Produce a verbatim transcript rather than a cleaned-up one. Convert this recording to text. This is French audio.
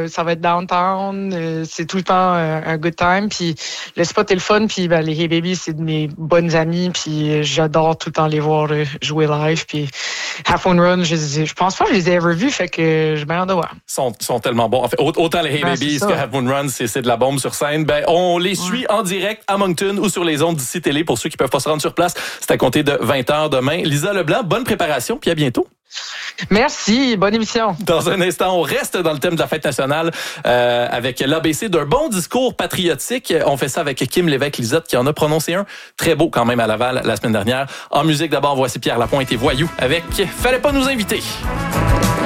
euh, ça va être downtown. Euh, c'est tout le temps euh, un good time. Puis le spot est le fun. Puis ben, les Hey Baby, c'est de mes bonnes amies. Puis j'adore tout le temps les voir euh, jouer live. Puis Half Moon Run, je, je pense pas que je les ai ever vus. Fait que je m'en dois. Ils sont, sont tellement bons. En fait, autant les Hey Ben, Babies que Half Moon Run, c'est, c'est de la bombe sur scène. Ben, on les suit ouais. en direct à Moncton ou sur les ondes d'ici télé pour ceux qui peuvent pas se rendre sur place. C'est à compter de vingt heures demain. Lisa Leblanc, bonne préparation, puis à bientôt. Merci, bonne émission. Dans un instant, on reste dans le thème de la fête nationale euh, avec l'A B C d'un bon discours patriotique. On fait ça avec Kim Lévesque-Lisotte qui en a prononcé un très beau quand même à Laval la semaine dernière. En musique, d'abord, voici Pierre Lapointe et Voyou avec « Fallait pas nous inviter ».